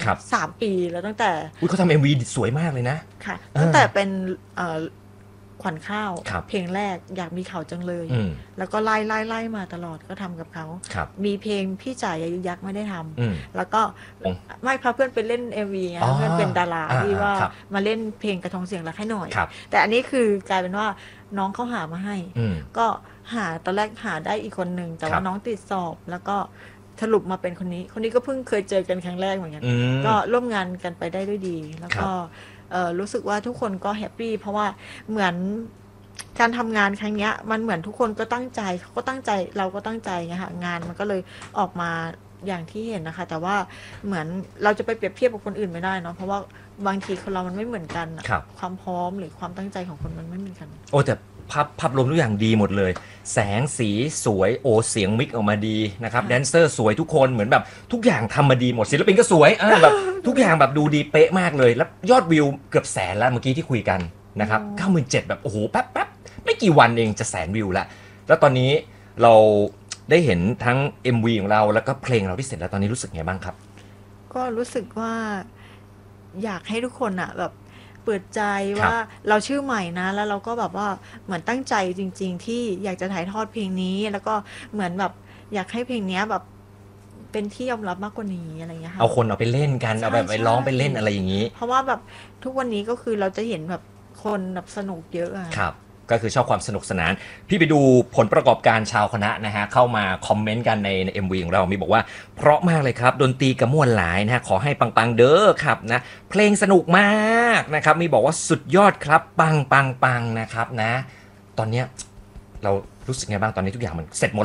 3 ปีแล้วตั้งแต่เขาทำ MV สวยมากเลยนะค่ะตั้งแต่เป็นขวัญข้าวครับเพลงแรกอยากมีเขาจังเลยแล้วก็ไล่มาตลอดก็ทำกับเขามีเพลงพี่จ่ายอายุยักษ์ไม่ได้ทำแล้วก็ไม่พาเพื่อนไปเล่น MV ไงเพื่อนเป็นดาราที่ว่ามาเล่นเพลงกระทงเสียงรักให้หน่อยแต่อันนี้คือกลายเป็นว่าน้องเขาหามาให้ก็หาตอนแรกหาได้อีกคนหนึ่งแต่ว่าน้องติดสอบแล้วก็สรุปมาเป็นคนนี้ก็เพิ่งเคยเจอกันครั้งแรกเหมือนกันก็ร่วมงานกันไปได้ด้วยดีแล้วก็รู้สึกว่าทุกคนก็แฮปปี้เพราะว่าเหมือนการทำงานครั้งนี้มันเหมือนทุกคนก็ตั้งใจเขาก็ตั้งใจเราก็ตั้งใจไงค่ะงานมันก็เลยออกมาอย่างที่เห็นนะคะแต่ว่าเหมือนเราจะไปเปรียบเทียบกับคนอื่นไม่ได้เนาะเพราะว่าบางทีคนเรามันไม่เหมือนกันความพร้อมหรือความตั้งใจของคนมันไม่เหมือนกันโอ้แต่ภาพรวมทุกอย่างดีหมดเลยแสงสีสวยโอเสียงมิกออกมาดีนะครับแดนเซอร์สวยทุกคนเหมือนแบบทุกอย่างทำมาดีหมดศิลปินก็สวยแบบทุกอย่างแบบดูดีเป๊ะมากเลยแล้วยอดวิวเกือบแสนแล้วเมื่อกี้ที่คุยกันนะครับ 97,000 แบบโอ้โหแป๊บไม่กี่วันเองจะ100,000 วิวแล้วตอนนี้เราได้เห็นทั้ง MV ของเราแล้วก็เพลงเราที่เสร็จแล้วตอนนี้รู้สึกไงบ้างครับก็รู้สึกว่าอยากให้ทุกคนอะแบบเปิดใจว่าเราชื่อใหม่นะแล้วเราก็แบบว่าเหมือนตั้งใจจริงๆที่อยากจะถ่ายทอดเพลงนี้แล้วก็เหมือนแบบอยากให้เพลงนี้แบบเป็นที่ยอมรับมากกว่านี้อะไรเงี้ยค่ะเอาคนเอาไปเล่นกันเอาแบบไปร้องไปเล่นอะไรอย่างนี้เพราะว่าแบบทุกวันนี้ก็คือเราจะเห็นแบบคนแบบสนุกเยอะอะครับก็คือชอบความสนุกสนานพี่ไปดูผลประกอบการชาวคณะนะฮะเข้ามาคอมเมนต์กันใน MV ของเรามีบอกว่าเพราะมากเลยครับดนตรีกระม่วนหลายนะฮะขอให้ปังๆเด้อครับนะเพลงสนุกมากนะครับมีบอกว่าสุดยอดครับปังนะครับนะตอนเนี้ยเรารู้สึกไงบ้างตอนนี้ทุกอย่างมันเสร็จหมด